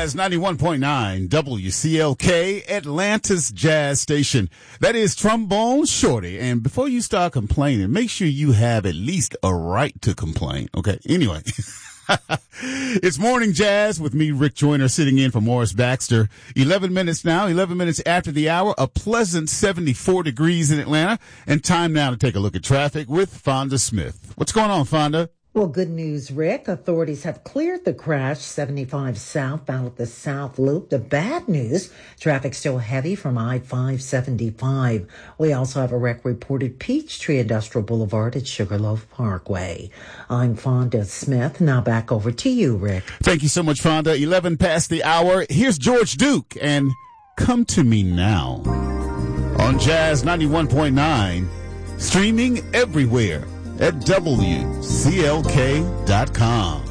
Jazz 91.9 WCLK, Atlanta's Jazz Station. That is Trombone Shorty. And before you start complaining, make sure you have at least a right to complain. Okay. Anyway. It's Morning Jazz with me, Rick Joyner, sitting in for Morris Baxter. 11 minutes after the hour, a pleasant 74 degrees in Atlanta. And time now to take a look at traffic with Fonda Smith. What's going on, Fonda? Well, good news, Rick. Authorities have cleared the crash 75 southbound at the South Loop. The bad news, traffic still heavy from I-575. We also have a wreck reported Peachtree Industrial Boulevard at Sugarloaf Parkway. I'm Fonda Smith. Now back over to you, Rick. Thank you so much, Fonda. 11 past the hour. Here's George Duke and Come to Me Now on Jazz 91.9, streaming everywhere at WCLK.com.